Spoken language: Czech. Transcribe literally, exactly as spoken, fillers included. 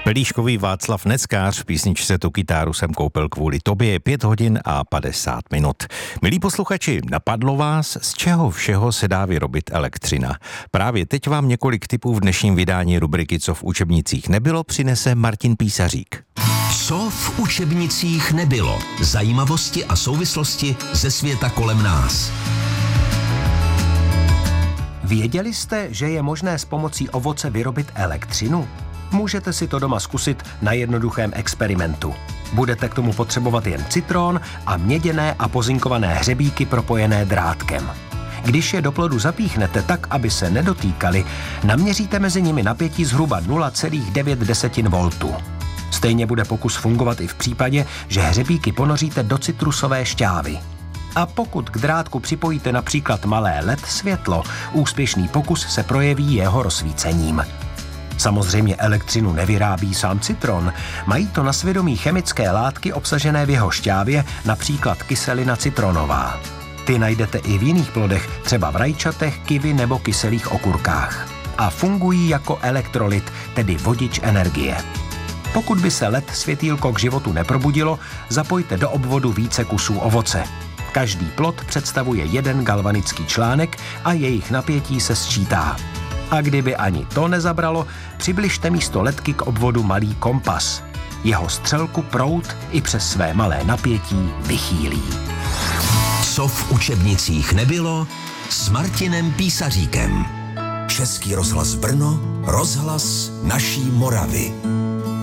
Pelíškový Václav Neckář, písničce Tu kytáru jsem koupil kvůli tobě, je pět hodin a padesát minut. Milí posluchači, napadlo vás, z čeho všeho se dá vyrobit elektřina? Právě teď vám několik tipů v dnešním vydání rubriky Co v učebnicích nebylo přinese Martin Písařík. Co v učebnicích nebylo? Zajímavosti a souvislosti ze světa kolem nás. Věděli jste, že je možné s pomocí ovoce vyrobit elektřinu? Můžete si to doma zkusit na jednoduchém experimentu. Budete k tomu potřebovat jen citron a měděné a pozinkované hřebíky propojené drátkem. Když je do plodu zapíchnete tak, aby se nedotýkali, naměříte mezi nimi napětí zhruba nula celá devět voltů. Stejně bude pokus fungovat i v případě, že hřebíky ponoříte do citrusové šťávy. A pokud k drátku připojíte například malé el é dé světlo, úspěšný pokus se projeví jeho rozsvícením. Samozřejmě elektřinu nevyrábí sám citron, mají to na svědomí chemické látky obsažené v jeho šťávě, například kyselina citronová. Ty najdete i v jiných plodech, třeba v rajčatech, kivi nebo kyselých okurkách. A fungují jako elektrolyt, tedy vodič energie. Pokud by se el é dé světýlko k životu neprobudilo, zapojte do obvodu více kusů ovoce. Každý plod představuje jeden galvanický článek a jejich napětí se sčítá. A kdyby ani to nezabralo, přibližte místo ledky k obvodu malý kompas. Jeho střelku proud i přes své malé napětí vychýlí. Co v učebnicích nebylo s Martinem Písaříkem. Český rozhlas Brno, rozhlas naší Moravy.